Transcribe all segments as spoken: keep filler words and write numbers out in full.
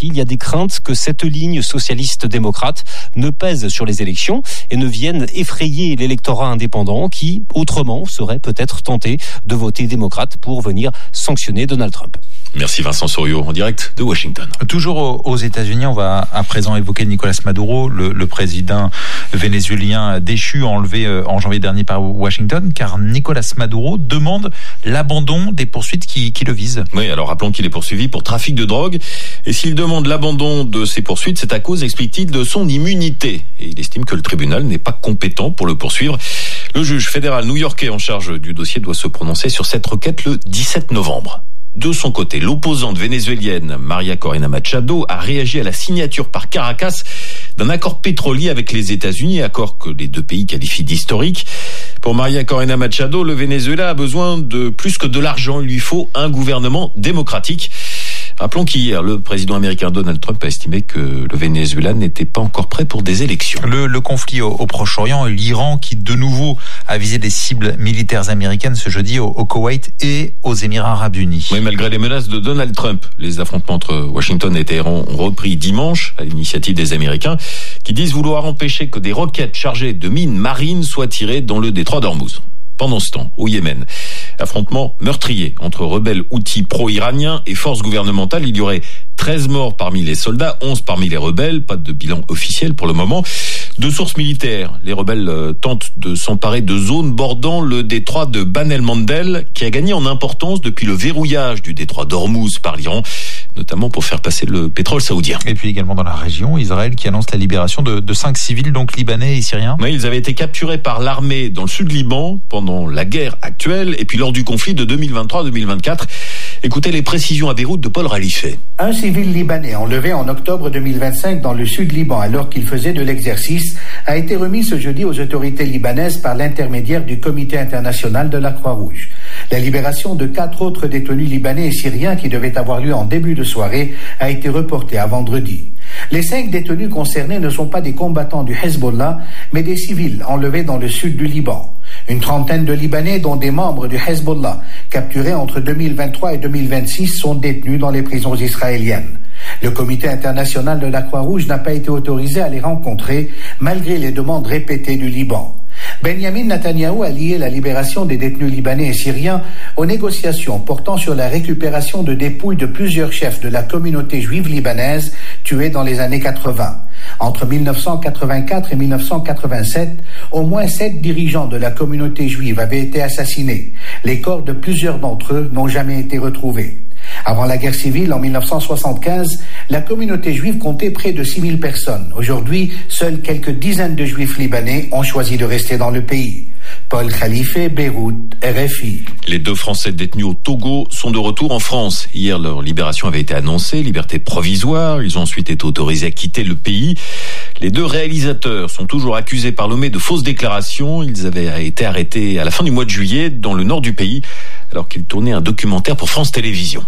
parti, il y a des craintes que cette ligne socialiste-démocrate ne pèse sur les élections et ne vienne effrayer l'électorat indépendant qui, autrement, serait peut-être tenté de voter démocrate pour venir sanctionner Donald Trump. Merci Vincent Souriau, en direct de Washington. Toujours aux États-Unis, on va à présent évoquer Nicolás Maduro, le, le président vénézuélien déchu, enlevé en janvier dernier par Washington, car Nicolás Maduro demande l'abandon des poursuites qui, qui le visent. Oui, alors rappelons qu'il est poursuivi pour trafic de drogue, et s'il demande l'abandon de ces poursuites, c'est à cause, explique-t-il, de son immunité. Et il estime que le tribunal n'est pas compétent pour le poursuivre. Le juge fédéral new-yorkais en charge du dossier doit se prononcer sur cette requête le dix-sept novembre. De son côté, l'opposante vénézuélienne María Corina Machado a réagi à la signature par Caracas d'un accord pétrolier avec les États-Unis, accord que les deux pays qualifient d'historique. Pour María Corina Machado, le Venezuela a besoin de plus que de l'argent. Il lui faut un gouvernement démocratique. Rappelons qu'hier, le président américain Donald Trump a estimé que le Venezuela n'était pas encore prêt pour des élections. Le, le conflit au, au Proche-Orient, l'Iran qui de nouveau a visé des cibles militaires américaines ce jeudi au, au Koweït et aux Émirats arabes unis. Oui, malgré les menaces de Donald Trump, les affrontements entre Washington et Téhéran ont repris dimanche à l'initiative des Américains qui disent vouloir empêcher que des roquettes chargées de mines marines soient tirées dans le détroit d'Ormuz. Pendant ce temps, au Yémen, affrontement meurtrier entre rebelles houthis pro-iraniens et forces gouvernementales. Il y aurait treize morts parmi les soldats, onze parmi les rebelles. Pas de bilan officiel pour le moment. De sources militaires, les rebelles euh, tentent de s'emparer de zones bordant le détroit de Bab el-Mandeb, qui a gagné en importance depuis le verrouillage du détroit d'Ormuz par l'Iran, notamment pour faire passer le pétrole saoudien. Et puis également dans la région, Israël qui annonce la libération de, de cinq civils, donc libanais et syriens. Oui, ils avaient été capturés par l'armée dans le sud Liban pendant la guerre actuelle et puis lors du conflit de deux mille vingt-trois deux mille vingt-quatre. Écoutez les précisions à Beyrouth de Paul Ralifé. Un civil libanais enlevé en octobre deux mille vingt-cinq dans le sud Liban alors qu'il faisait de l'exercice a été remis ce jeudi aux autorités libanaises par l'intermédiaire du Comité international de la Croix-Rouge. La libération de quatre autres détenus libanais et syriens qui devaient avoir lieu en début de soirée a été reportée à vendredi. Les cinq détenus concernés ne sont pas des combattants du Hezbollah, mais des civils enlevés dans le sud du Liban. Une trentaine de Libanais, dont des membres du Hezbollah, capturés entre deux mille vingt-trois et deux mille vingt-six, sont détenus dans les prisons israéliennes. Le Comité international de la Croix-Rouge n'a pas été autorisé à les rencontrer, malgré les demandes répétées du Liban. Benjamin Netanyahou a lié la libération des détenus libanais et syriens aux négociations portant sur la récupération de dépouilles de plusieurs chefs de la communauté juive libanaise tués dans les années quatre-vingts. Entre mille neuf cent quatre-vingt-quatre et mille neuf cent quatre-vingt-sept, au moins sept dirigeants de la communauté juive avaient été assassinés. Les corps de plusieurs d'entre eux n'ont jamais été retrouvés. Avant la guerre civile, en mille neuf cent soixante-quinze, la communauté juive comptait près de six mille personnes. Aujourd'hui, seules quelques dizaines de juifs libanais ont choisi de rester dans le pays. Paul Khalifé, Beyrouth, R F I. Les deux Français détenus au Togo sont de retour en France. Hier, leur libération avait été annoncée, liberté provisoire. Ils ont ensuite été autorisés à quitter le pays. Les deux réalisateurs sont toujours accusés par Lomé de fausses déclarations. Ils avaient été arrêtés à la fin du mois de juillet dans le nord du pays, alors qu'ils tournaient un documentaire pour France Télévisions.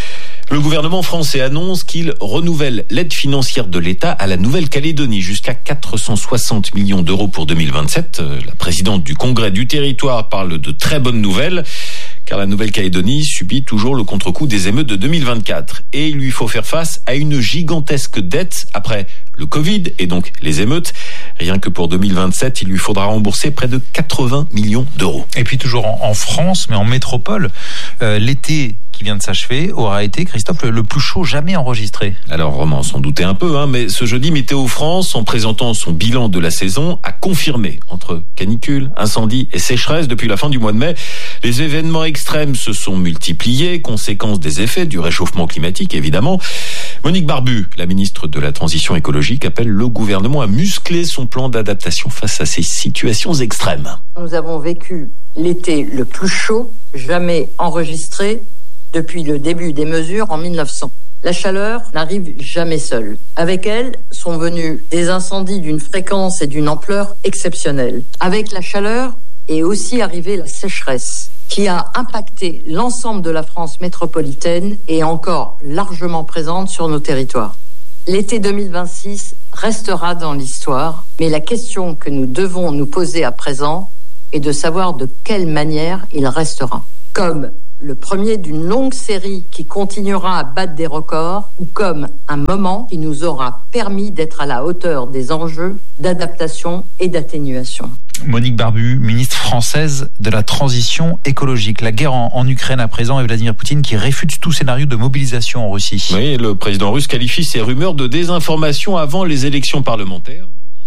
Le gouvernement français annonce qu'il renouvelle l'aide financière de l'État à la Nouvelle-Calédonie jusqu'à quatre cent soixante millions d'euros pour deux mille vingt-sept. La présidente du Congrès du territoire parle de très bonnes nouvelles, car la Nouvelle-Calédonie subit toujours le contre-coup des émeutes de deux mille vingt-quatre. Et il lui faut faire face à une gigantesque dette après le Covid et donc les émeutes. Rien que pour deux mille vingt-sept, il lui faudra rembourser près de quatre-vingts millions d'euros. Et puis toujours en, en France, mais en métropole, euh, l'été qui vient de s'achever aura été, Christophe, le, le plus chaud jamais enregistré. Alors Romain, on s'en doutait un peu, hein, mais ce jeudi, Météo France, en présentant son bilan de la saison, a confirmé, entre canicule, incendie et sécheresse depuis la fin du mois de mai, les événements extrêmes se sont multipliés, conséquence des effets du réchauffement climatique, évidemment. Monique Barbu, la ministre de la Transition écologique, appelle le gouvernement à muscler son plan d'adaptation face à ces situations extrêmes. Nous avons vécu l'été le plus chaud jamais enregistré depuis le début des mesures en mille neuf cents. La chaleur n'arrive jamais seule. Avec elle sont venus des incendies d'une fréquence et d'une ampleur exceptionnelles. Avec la chaleur est aussi arrivée la sécheresse, qui a impacté l'ensemble de la France métropolitaine et est encore largement présente sur nos territoires. L'été deux mille vingt-six restera dans l'histoire, mais la question que nous devons nous poser à présent est de savoir de quelle manière il restera. Comme le premier d'une longue série qui continuera à battre des records ou comme un moment qui nous aura permis d'être à la hauteur des enjeux d'adaptation et d'atténuation. Monique Barbu, ministre française de la transition écologique. La guerre en, en Ukraine à présent et Vladimir Poutine qui réfute tout scénario de mobilisation en Russie. Oui, le président russe qualifie ces rumeurs de désinformation avant les élections parlementaires.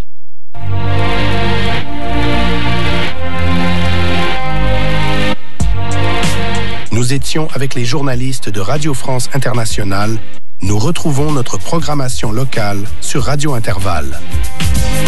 Nous étions avec les journalistes de Radio France Internationale. Nous retrouvons notre programmation locale sur Radio Intervalle.